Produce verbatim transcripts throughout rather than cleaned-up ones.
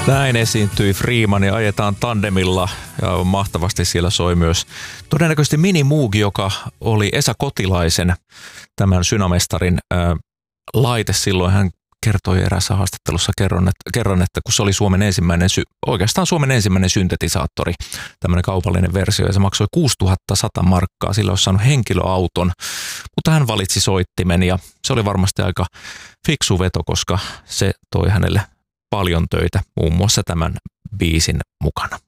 Näin esiintyi Freeman ja ajetaan tandemilla ja mahtavasti siellä soi myös todennäköisesti Mini Moogi, joka oli Esa Kotilaisen, tämän Synamestarin ää, laite. Silloin hän kertoi eräässä haastattelussa kerron, että, kerron, että kun se oli Suomen ensimmäinen, oikeastaan Suomen ensimmäinen syntetisaattori, tämmöinen kaupallinen versio, ja se maksoi kuusituhatta sata markkaa, sillä olisi saanut henkilöauton, mutta hän valitsi soittimen ja se oli varmasti aika fiksu veto, koska se toi hänelle paljon töitä, muun muassa tämän biisin mukana.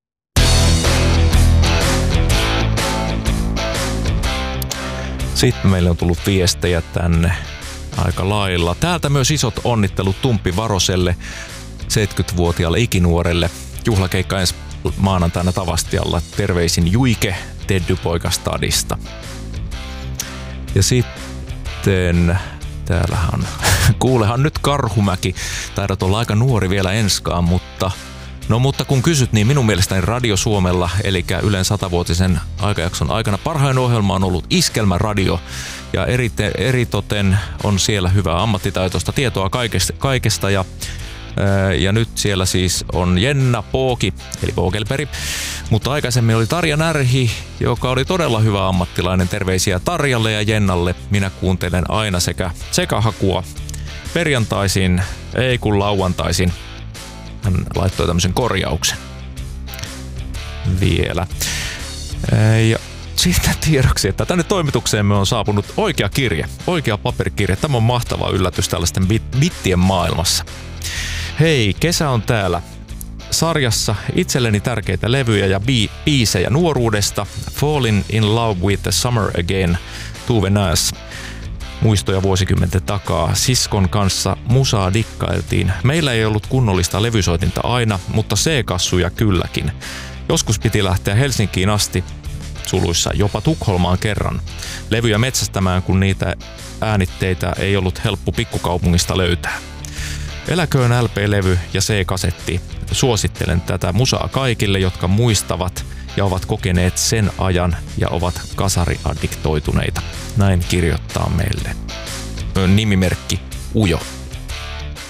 Sitten meille on tullut viestejä tänne aika lailla. Täältä myös isot onnittelut Tumppi Varoselle, seitsemänkymmentävuotiaalle ikinuorelle. Juhlakeikka ensi maanantaina Tavastialla. Terveisin Juike Teddypoika Stadista. Ja sitten täällähän on, kuulehan nyt Karhumäki. Taidat olla aika nuori vielä enskaan, mutta no mutta kun kysyt, niin minun mielestäni Radio Suomella, eli Ylen satavuotisen aikajakson aikana parhain ohjelma on ollut Iskelmäradio. Ja erite, eritoten on siellä hyvää ammattitaitoista tietoa kaikesta, kaikesta ja, ää, ja nyt siellä siis on Jenna Pooki, eli Pookelperi. Mutta aikaisemmin oli Tarja Närhi, joka oli todella hyvä ammattilainen. Terveisiä Tarjalle ja Jennalle. Minä kuuntelen aina sekä sekahakua perjantaisin, ei kun lauantaisin. Hän laittoi tämmöisen korjauksen vielä. Ja sitten tiedoksi, että tänne toimitukseemme on saapunut oikea kirje, oikea paperikirje. Tämä on mahtava yllätys tällaisten bit- bittien maailmassa. Hei, kesä on täällä. Sarjassa itselleni tärkeitä levyjä ja bi- biisejä nuoruudesta. Falling in Love with the Summer Again, Tuve Näs. Muistoja vuosikymmenten takaa. Siskon kanssa musaa dikkailtiin. Meillä ei ollut kunnollista levysoitinta aina, mutta C-kassuja kylläkin. Joskus piti lähteä Helsinkiin asti, suluissa jopa Tukholmaan kerran, levyjä metsästämään, kun niitä äänitteitä ei ollut helppo pikkukaupungista löytää. Eläköön L P-levy ja C-kasetti. Suosittelen tätä musaa kaikille, jotka muistavat ja ovat kokeneet sen ajan ja ovat kasariaddiktoituneita. Näin kirjoittaa meille nimimerkki Ujo.